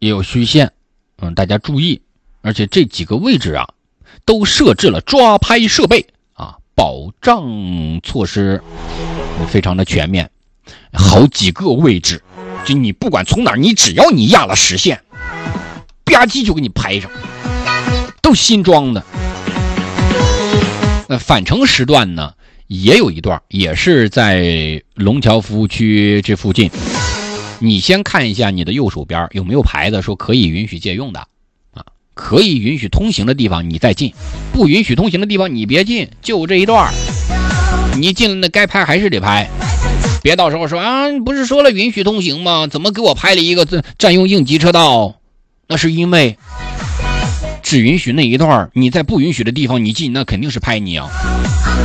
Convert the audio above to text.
也有虚线，大家注意。而且这几个位置啊，都设置了抓拍设备啊，保障措施非常的全面，好几个位置，就你不管从哪儿，你只要你压了实线，吧唧就给你拍上，都新装的。那返程时段呢，也有一段，也是在龙桥服务区这附近。你先看一下你的右手边有没有牌子说可以允许借用的啊，可以允许通行的地方你再进，不允许通行的地方你别进，就这一段。你进了那该拍还是得拍，别到时候说啊，不是说了允许通行吗？怎么给我拍了一个占用应急车道？那是因为只允许那一段，你在不允许的地方你进，那肯定是拍你啊。